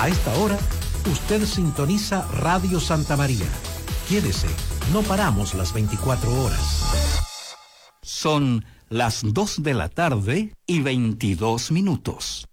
A esta hora, usted sintoniza Radio Santa María. Quédese, no paramos las 24 horas. Son las 2 de la tarde y 22 minutos.